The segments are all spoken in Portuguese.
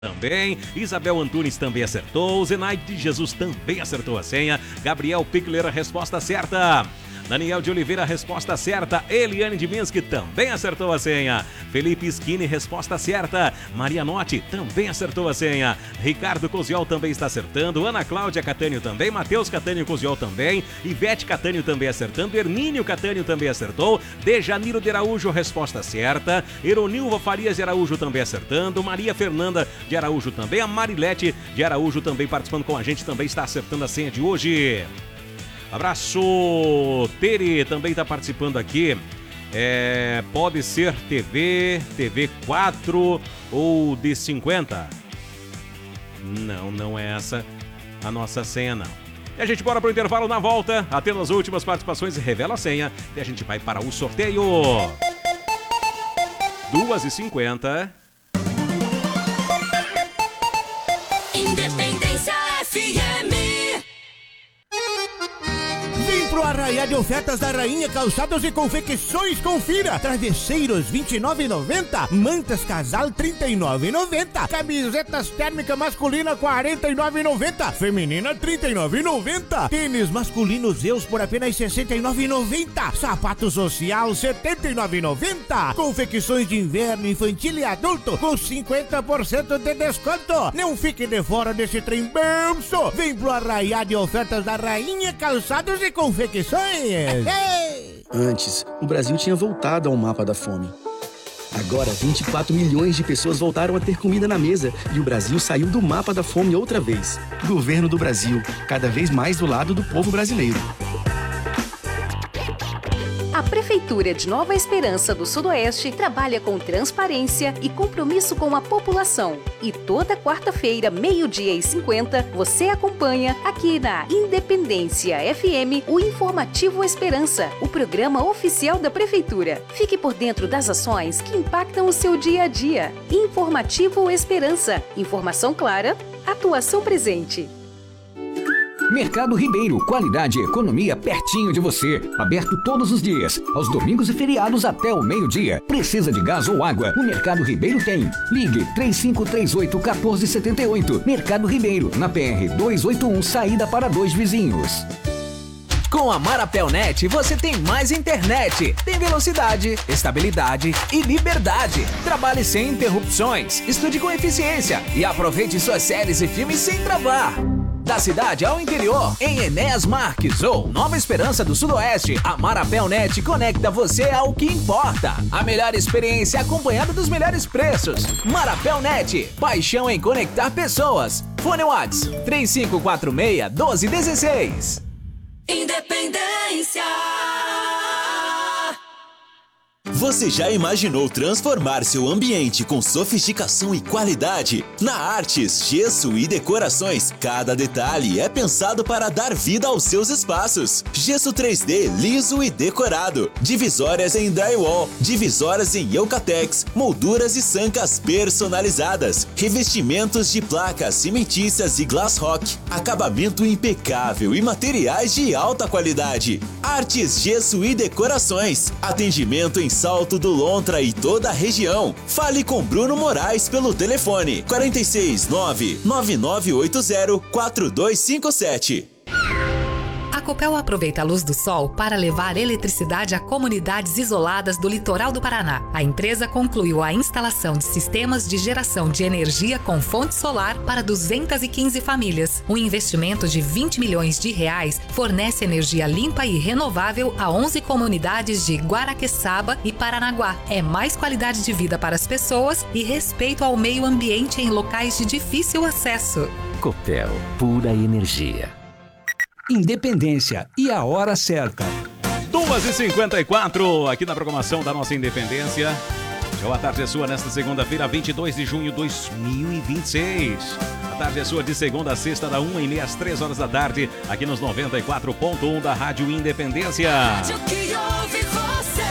Também, Isabel Antunes também acertou, Zenaide de Jesus também acertou a senha, Gabriel Pickler, a resposta certa. Daniel de Oliveira, resposta certa. Eliane de Minski também acertou a senha. Felipe Skinny, resposta certa. Maria Notti também acertou a senha. Ricardo Coziol também está acertando. Ana Cláudia Catânio também. Matheus Catânio Coziol também. Ivete Catânio também acertando. Hermínio Catânio também acertou. Dejaniro de Araújo, resposta certa. Eronilva Farias de Araújo também acertando. Maria Fernanda de Araújo também. A Marilete de Araújo também participando com a gente, também está acertando a senha de hoje. Abraço! Tere também está participando aqui. Pode ser TV 4 ou de 50? Não é essa a nossa senha, não. E a gente bora para o intervalo. Na volta, atendo as últimas participações e revela a senha. E a gente vai para o sorteio. 2h50. Independência FM. Pro Arraiá de Ofertas da Rainha Calçados e Confecções, confira: travesseiros R$29,90, mantas casal R$39,90, camisetas térmica masculina R$49,90, feminina R$39,90, tênis masculino Zeus por apenas R$69,90, sapato social R$79,90, confecções de inverno, infantil e adulto com 50% de desconto. Não fique de fora desse trem benção. Vem pro Arraiá de Ofertas da Rainha Calçados e Confecções. Antes, o Brasil tinha voltado ao mapa da fome. Agora, 24 milhões de pessoas voltaram a ter comida na mesa e o Brasil saiu do mapa da fome outra vez. Governo do Brasil, cada vez mais do lado do povo brasileiro. A Prefeitura de Nova Esperança do Sudoeste trabalha com transparência e compromisso com a população. E toda quarta-feira, 12h50, você acompanha aqui na Independência FM o Informativo Esperança, o programa oficial da Prefeitura. Fique por dentro das ações que impactam o seu dia a dia. Informativo Esperança. Informação clara, atuação presente. Mercado Ribeiro, qualidade e economia pertinho de você. Aberto todos os dias, aos domingos e feriados até o meio-dia. Precisa de gás ou água? O Mercado Ribeiro tem. Ligue 3538-1478. Mercado Ribeiro, na PR 281, saída para 2 Vizinhos. Com a Marapelnet você tem mais internet, tem velocidade, estabilidade e liberdade. Trabalhe sem interrupções, estude com eficiência e aproveite suas séries e filmes sem travar. Da cidade ao interior, em Enéas Marques ou Nova Esperança do Sudoeste, a Marapelnet conecta você ao que importa. A melhor experiência acompanhada dos melhores preços. Marapelnet, paixão em conectar pessoas. Fone Whats 3546-1216. Independência. Você já imaginou transformar seu ambiente com sofisticação e qualidade? Na Artes, Gesso e Decorações, cada detalhe é pensado para dar vida aos seus espaços. Gesso 3D liso e decorado, divisórias em drywall, divisórias em Eucatex, molduras e sancas personalizadas, revestimentos de placas cimentícias e glass rock, acabamento impecável e materiais de alta qualidade. Artes, Gesso e Decorações, atendimento em Salto do Lontra e toda a região. Fale com Bruno Moraes pelo telefone 469-9980-4257. A Copel aproveita a luz do sol para levar eletricidade a comunidades isoladas do litoral do Paraná. A empresa concluiu a instalação de sistemas de geração de energia com fonte solar para 215 famílias. Um investimento de R$20 milhões fornece energia limpa e renovável a 11 comunidades de Guaraqueçaba e Paranaguá. É mais qualidade de vida para as pessoas e respeito ao meio ambiente em locais de difícil acesso. Copel, pura energia. Independência e a hora certa. 2h54, aqui na programação da nossa Independência. A tarde é sua nesta segunda-feira, 22 de junho de 2026. A tarde é sua de segunda a sexta, da 1h30 às 3 horas da tarde, aqui nos 94.1 da Rádio Independência. Rádio que ouve você.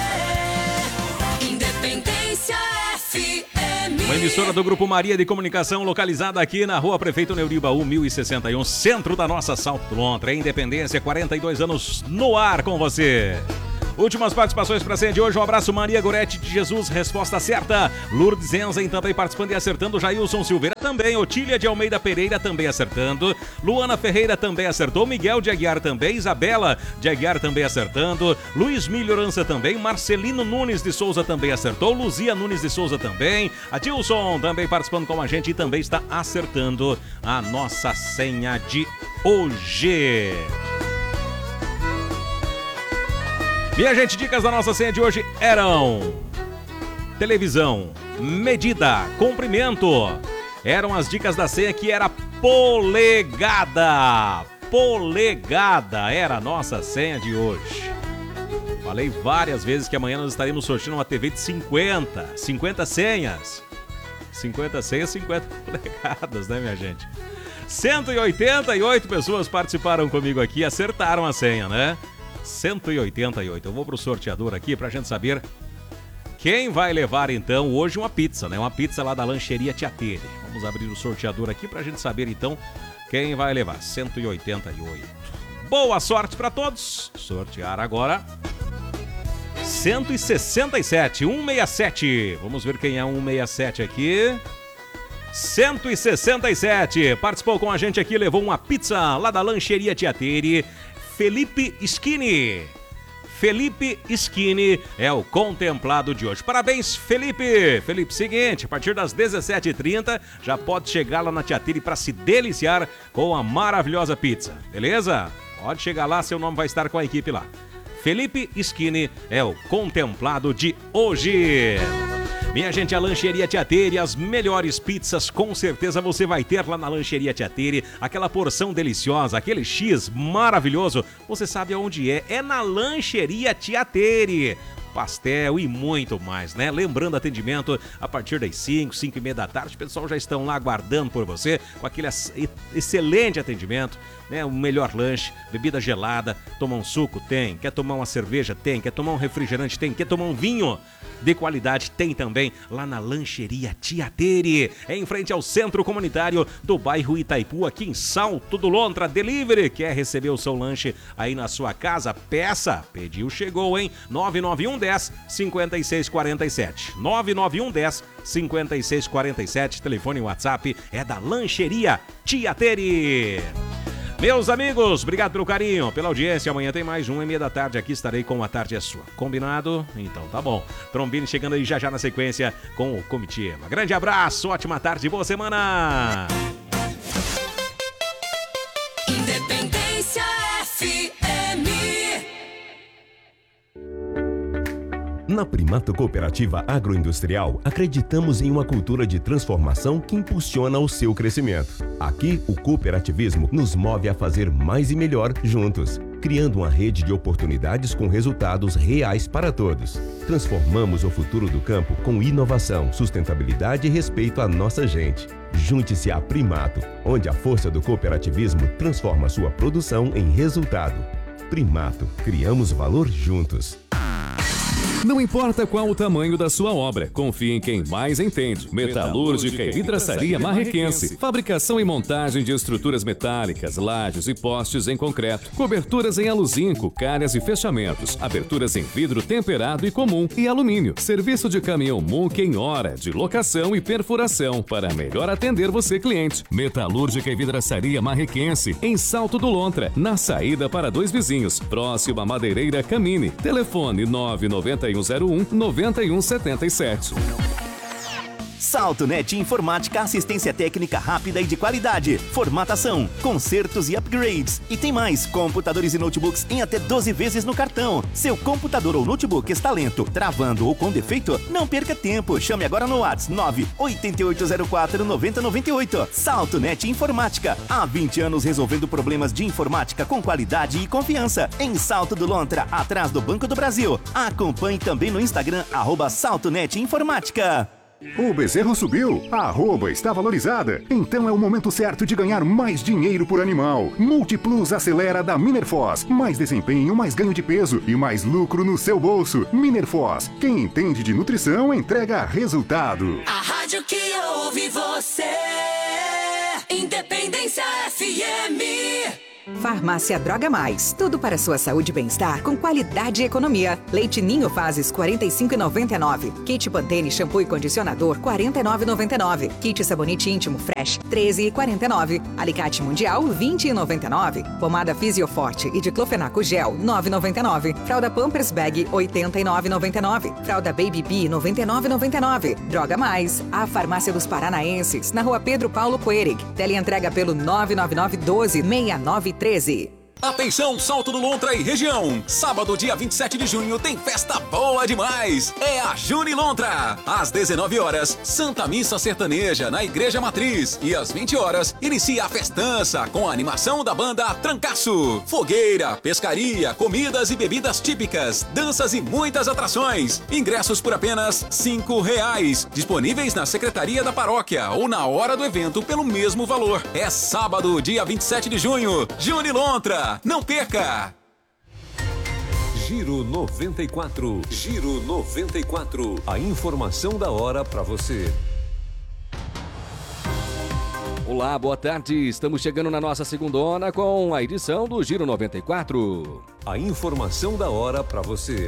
Independência FM. Uma emissora do Grupo Maria de Comunicação, localizada aqui na Rua Prefeito Neuribaú, 1061, centro da nossa Salto do Lontra. Independência, 42 anos no ar com você. Últimas participações para a senha de hoje. Um abraço, Maria Gorete de Jesus, resposta certa. Lourdes Enzen também participando e acertando. Jailson Silveira também. Otília de Almeida Pereira também acertando. Luana Ferreira também acertou. Miguel de Aguiar também. Isabela de Aguiar também acertando. Luiz Melhorança também. Marcelino Nunes de Souza também acertou. Luzia Nunes de Souza também. Adilson também participando com a gente e também está acertando a nossa senha de hoje. Minha gente, dicas da nossa senha de hoje eram televisão, medida, comprimento. Eram as dicas da senha que era polegada. Polegada era a nossa senha de hoje. Falei várias vezes que amanhã nós estaremos sorteando uma TV de 50 senhas. 50 senhas, 50 polegadas, né, minha gente? 188 pessoas participaram comigo aqui, acertaram a senha, né? 188. Eu vou pro sorteador aqui pra gente saber quem vai levar então hoje uma pizza, né? Uma pizza lá da Lancheria Tiateri. Vamos abrir o sorteador aqui pra gente saber então quem vai levar. 188. Boa sorte pra todos. Sortear agora 167, 167. Vamos ver quem é 167 aqui. 167. Participou com a gente aqui, levou uma pizza lá da Lancheria Tiateri. Felipe Skinny. Felipe Skinny é o contemplado de hoje. Parabéns, Felipe. Felipe, seguinte, a partir das 17h30 já pode chegar lá na Tiateri para se deliciar com a maravilhosa pizza, beleza? Pode chegar lá, seu nome vai estar com a equipe lá. Felipe Skinny é o contemplado de hoje. Minha gente, a Lancheria Tiateri, as melhores pizzas com certeza você vai ter lá na Lancheria Tiateri. Aquela porção deliciosa, aquele X maravilhoso. Você sabe aonde é? É na Lancheria Tiateri. Pastel e muito mais, né? Lembrando, atendimento a partir das 5h30 da tarde. O pessoal já estão lá aguardando por você com aquele excelente atendimento, né? Um melhor lanche, bebida gelada, tomar um suco? Tem. Quer tomar uma cerveja? Tem. Quer tomar um refrigerante? Tem. Quer tomar um vinho de qualidade? Tem também lá na Lancheria Tiateri. É em frente ao Centro Comunitário do bairro Itaipu, aqui em Salto do Lontra. Delivery. Quer receber o seu lanche aí na sua casa? Peça. Pediu, chegou, hein? 991 10 5647. 991 10 5647. Telefone e WhatsApp é da Lancheria Tiateri. Meus amigos, obrigado pelo carinho, pela audiência. Amanhã tem mais 1h30 da tarde aqui, estarei com A Tarde é Sua. Combinado? Então tá bom. Trombini chegando aí já na sequência com o Comitiva. Grande abraço, ótima tarde e boa semana! Independência FM. Na Primato Cooperativa Agroindustrial, acreditamos em uma cultura de transformação que impulsiona o seu crescimento. Aqui, o cooperativismo nos move a fazer mais e melhor juntos, criando uma rede de oportunidades com resultados reais para todos. Transformamos o futuro do campo com inovação, sustentabilidade e respeito à nossa gente. Junte-se à Primato, onde a força do cooperativismo transforma sua produção em resultado. Primato, criamos valor juntos. Não importa qual o tamanho da sua obra, confie em quem mais entende. Metalúrgica e Vidraçaria Marrequense. Fabricação e montagem de estruturas metálicas, lajes e postes em concreto. Coberturas em aluzinco, calhas e fechamentos. Aberturas em vidro temperado e comum e alumínio. Serviço de caminhão MUC em hora, de locação e perfuração, para melhor atender você, cliente. Metalúrgica e Vidraçaria Marrequense, em Salto do Lontra, na saída para Dois Vizinhos, próximo à Madeireira Camine. Telefone 99101-9177. SaltoNet Informática, assistência técnica rápida e de qualidade, formatação, consertos e upgrades. E tem mais, computadores e notebooks em até 12 vezes no cartão. Seu computador ou notebook está lento, travando ou com defeito? Não perca tempo, chame agora no WhatsApp 98804-9098. SaltoNet Informática, há 20 anos resolvendo problemas de informática com qualidade e confiança. Em Salto do Lontra, atrás do Banco do Brasil. Acompanhe também no Instagram, @SaltoNet Informática. O bezerro subiu, a arroba está valorizada, então é o momento certo de ganhar mais dinheiro por animal. Multiplus Acelera da Minerfoz. Mais desempenho, mais ganho de peso e mais lucro no seu bolso. Minerfoz, quem entende de nutrição entrega resultado. A rádio que ouve você, Independência FM. Farmácia Droga Mais, tudo para sua saúde e bem-estar com qualidade e economia. Leite Ninho Fases, R$ 45,99. Kit Pantene Shampoo e Condicionador, R$ 49,99. Kit Sabonete Íntimo Fresh, R$ 13,49. Alicate Mundial, R$ 20,99. Pomada Fisioforte e Diclofenaco Gel, R$ 9,99. Fralda Pampers Bag, R$ 89,99. Fralda Baby Bee, R$ 99,99. Droga Mais, a Farmácia dos Paranaenses, na Rua Pedro Paulo Coerig. Teleentrega pelo 999-12-6913. Atenção, Salto do Lontra e região. Sábado, dia 27 de junho, tem festa boa demais. É a Juni Lontra. Às 19 horas, Santa Missa Sertaneja na Igreja Matriz. E às 20 horas, inicia a festança com a animação da banda Trancaço. Fogueira, pescaria, comidas e bebidas típicas, danças e muitas atrações. Ingressos por apenas R$ 5,00. Disponíveis na Secretaria da Paróquia ou na hora do evento pelo mesmo valor. É sábado, dia 27 de junho. Juni Lontra. Não perca! Giro 94. Giro 94. A informação da hora para você. Olá, boa tarde. Estamos chegando na nossa segundona com a edição do Giro 94. A informação da hora para você.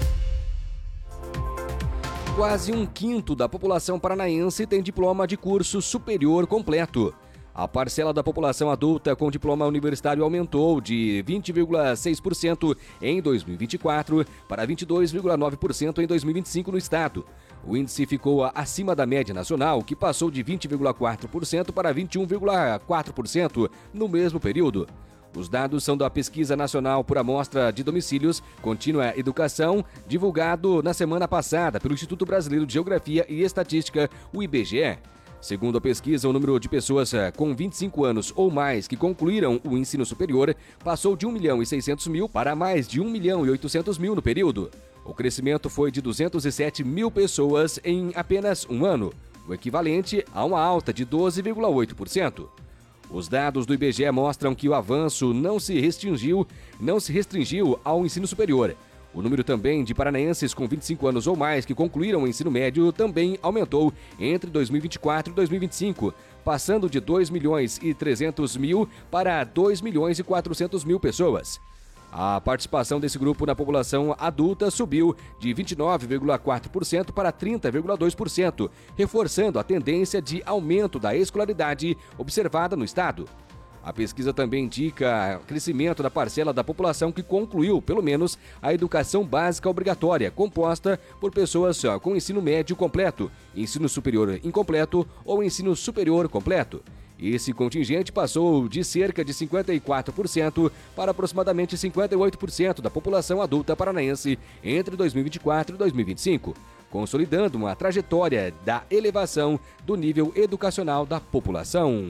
Quase 1/5 da população paranaense tem diploma de curso superior completo. A parcela da população adulta com diploma universitário aumentou de 20,6% em 2024 para 22,9% em 2025 no estado. O índice ficou acima da média nacional, que passou de 20,4% para 21,4% no mesmo período. Os dados são da Pesquisa Nacional por Amostra de Domicílios Contínua Educação, divulgado na semana passada pelo Instituto Brasileiro de Geografia e Estatística, o IBGE. Segundo a pesquisa, o número de pessoas com 25 anos ou mais que concluíram o ensino superior passou de 1.600.000 para mais de 1.800.000 no período. O crescimento foi de 207 mil pessoas em apenas um ano, o equivalente a uma alta de 12,8%. Os dados do IBGE mostram que o avanço não se restringiu ao ensino superior. O número também de paranaenses com 25 anos ou mais que concluíram o ensino médio também aumentou entre 2024 e 2025, passando de 2.300.000 para 2.400.000 pessoas. A participação desse grupo na população adulta subiu de 29,4% para 30,2%, reforçando a tendência de aumento da escolaridade observada no estado. A pesquisa também indica crescimento da parcela da população que concluiu, pelo menos, a educação básica obrigatória, composta por pessoas com ensino médio completo, ensino superior incompleto ou ensino superior completo. Esse contingente passou de cerca de 54% para aproximadamente 58% da população adulta paranaense entre 2024 e 2025, consolidando uma trajetória da elevação do nível educacional da população.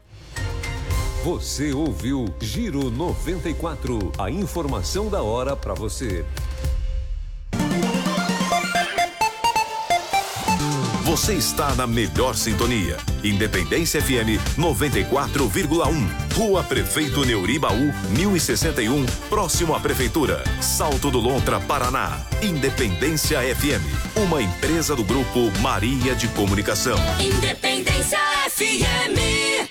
Você ouviu Giro 94, a informação da hora para você. Você está na melhor sintonia. Independência FM 94,1. Rua Prefeito Neuribaú, 1061, próximo à Prefeitura. Salto do Lontra, Paraná. Independência FM, uma empresa do Grupo Maria de Comunicação. Independência FM.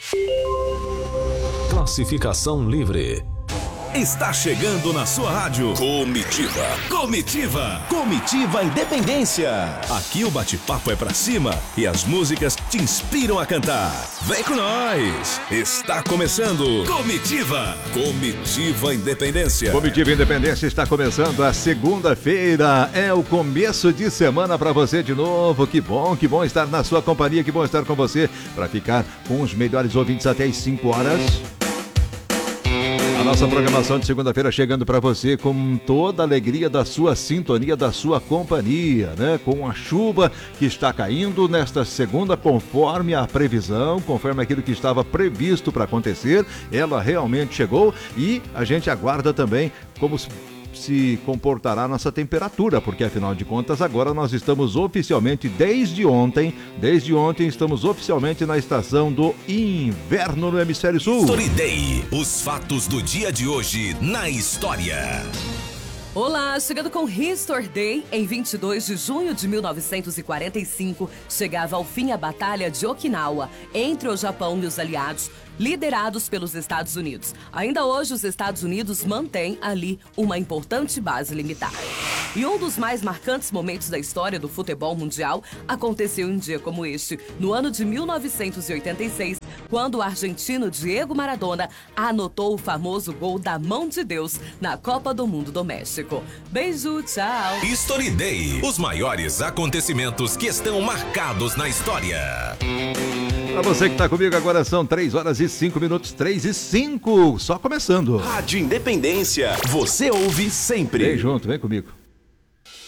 Classificação livre. Está chegando na sua rádio Comitiva. Comitiva. Comitiva Independência. Aqui o bate-papo é pra cima e as músicas te inspiram a cantar. Vem com nós. Está começando Comitiva. Comitiva Independência. Comitiva Independência está começando a segunda-feira. É o começo de semana pra você de novo. Que bom estar na sua companhia, que bom estar com você para ficar com os melhores ouvintes até às 5 horas. A nossa programação de segunda-feira chegando para você com toda a alegria da sua sintonia, da sua companhia, né? Com a chuva que está caindo nesta segunda, conforme a previsão, conforme aquilo que estava previsto para acontecer, ela realmente chegou e a gente aguarda também como se comportará a nossa temperatura, porque afinal de contas agora nós estamos oficialmente, desde ontem estamos oficialmente na estação do inverno no Hemisfério Sul. Story Day, os fatos do dia de hoje na história. Olá, chegando com History Day, em 22 de junho de 1945, chegava ao fim a Batalha de Okinawa, entre o Japão e os aliados, liderados pelos Estados Unidos. Ainda hoje, os Estados Unidos mantêm ali uma importante base militar. E um dos mais marcantes momentos da história do futebol mundial aconteceu em um dia como este, no ano de 1986, quando o argentino Diego Maradona anotou o famoso gol da mão de Deus na Copa do Mundo do México. Beijo, tchau! History Day, os maiores acontecimentos que estão marcados na história. Pra você que tá comigo agora, são 3 horas e 5 minutos, 3 e 5, só começando. Rádio Independência, você ouve sempre. Vem junto, vem comigo.